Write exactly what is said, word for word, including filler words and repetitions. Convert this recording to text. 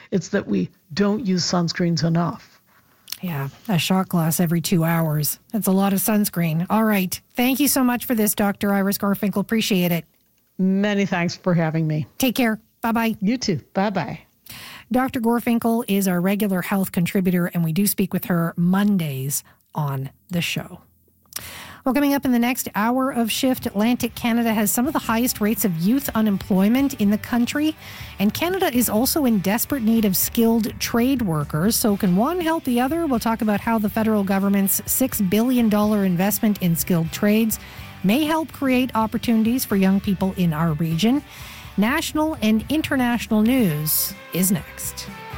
It's that we don't use sunscreens enough. Yeah, a shot glass every two hours. That's a lot of sunscreen. All right. Thank you so much for this, Doctor Iris Gorfinkel. Appreciate it. Many thanks for having me. Take care. Bye-bye. You too. Bye-bye. Doctor Gorfinkel is our regular health contributor, and we do speak with her Mondays on the show. Well, coming up in the next hour of Shift, Atlantic Canada has some of the highest rates of youth unemployment in the country. And Canada is also in desperate need of skilled trade workers. So can one help the other? We'll talk about how the federal government's six billion dollars investment in skilled trades may help create opportunities for young people in our region. National and international news is next.